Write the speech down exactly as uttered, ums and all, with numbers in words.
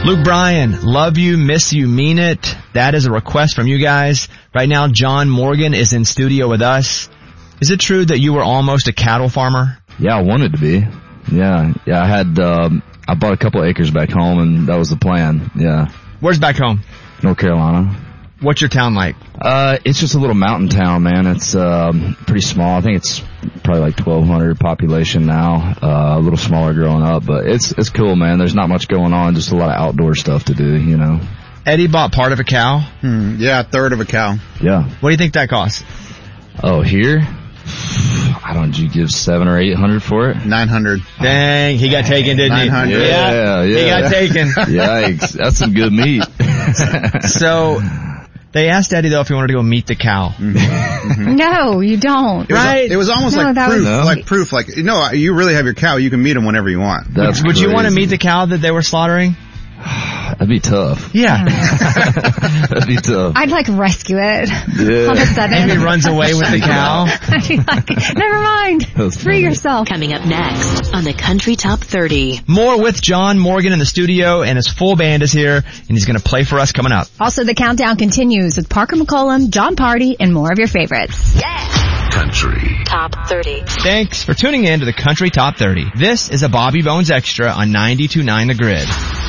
Luke Bryan, love you, miss you, mean it. That is a request from you guys. Right now, John Morgan is in studio with us. Is it true that you were almost a cattle farmer? Yeah, I wanted to be. Yeah, yeah. I had, um, I bought a couple acres back home, and that was the plan. Yeah. Where's back home? North Carolina. What's your town like? Uh, it's just a little mountain town, man. It's um, pretty small. I think it's probably like twelve hundred population now. Uh, a little smaller growing up, but it's it's cool, man. There's not much going on, just a lot of outdoor stuff to do, you know. Eddie bought part of a cow. Hmm, yeah, a third of a cow. Yeah. What do you think that costs? Oh, here? I don't. Did you give seven or eight hundred for it? Nine hundred. Dang, he got taken, didn't he? Nine hundred. Yeah, yeah, yeah. He got taken. Yikes! That's some good meat. So. They asked Eddie, though, if he wanted to go meet the cow. Mm-hmm. Mm-hmm. No, you don't. It was, right? It was almost no, like proof. was... No. Like proof. Like, no, you really have your cow. You can meet him whenever you want. That's would, would you want to crazy. meet the cow that they were slaughtering? That'd be tough. Yeah. That'd be tough. I'd like rescue it. Yeah. All of a sudden. Maybe runs away with the cow. I'd be like, never mind. Free funny. yourself. Coming up next on the Country Top thirty. More with John Morgan in the studio, and his full band is here, and he's going to play for us coming up. Also, the countdown continues with Parker McCollum, John Party, and more of your favorites. Yeah. Country Top thirty. Thanks for tuning in to the Country Top thirty. This is a Bobby Bones Extra on ninety-two point nine The Grid.